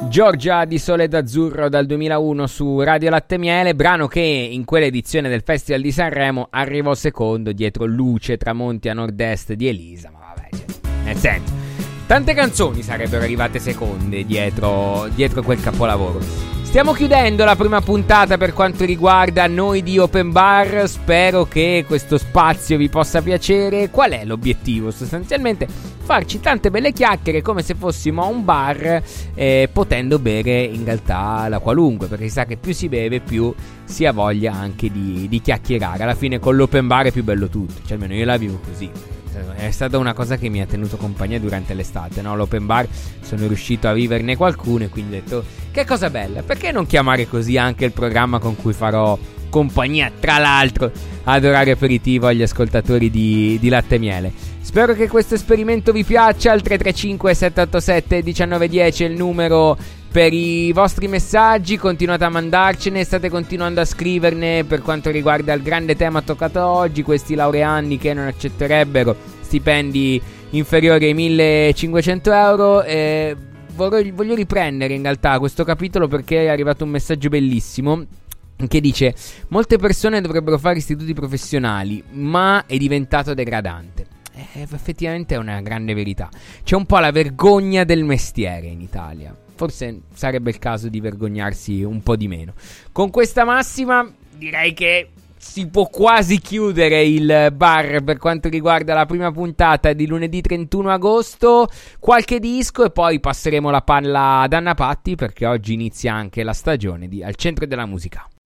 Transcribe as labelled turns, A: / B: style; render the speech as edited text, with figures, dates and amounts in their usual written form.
A: Giorgia di Sole d'Azzurro dal 2001 su Radio Latte Miele, brano che in quell'edizione del Festival di Sanremo arrivò secondo dietro Luce, Tramonti a Nord-Est di Elisa, ma vabbè, cioè, nel senso, tante canzoni sarebbero arrivate seconde dietro quel capolavoro. Stiamo chiudendo la prima puntata per quanto riguarda noi di Open Bar. Spero che questo spazio vi possa piacere. Qual è l'obiettivo? Sostanzialmente farci tante belle chiacchiere come se fossimo a un bar, potendo bere in realtà la qualunque, perché si sa che più si beve più si ha voglia anche di chiacchierare. Alla fine con l'open bar è più bello tutto, cioè almeno io la vivo così. È stata una cosa che mi ha tenuto compagnia durante l'estate, no? L'open bar, sono riuscito a viverne qualcuno e quindi ho detto che cosa bella, perché non chiamare così anche il programma con cui farò compagnia, tra l'altro, ad orario aperitivo agli ascoltatori di Latte Miele. Spero che questo esperimento vi piaccia. Al 335 787 1910 è il numero per i vostri messaggi. Continuate a mandarcene, state continuando a scriverne per quanto riguarda il grande tema toccato oggi, questi laureandi che non accetterebbero stipendi inferiori ai 1500 euro. Voglio riprendere in realtà questo capitolo perché è arrivato un messaggio bellissimo che dice: molte persone dovrebbero fare istituti professionali, ma è diventato degradante. Effettivamente è una grande verità. C'è un po' la vergogna del mestiere in Italia. Forse sarebbe il caso di vergognarsi un po' di meno. Con questa massima direi che si può quasi chiudere il bar per quanto riguarda la prima puntata di lunedì 31 agosto. Qualche disco e poi passeremo la palla ad Anna Patti, perché oggi inizia anche la stagione di Al Centro della Musica.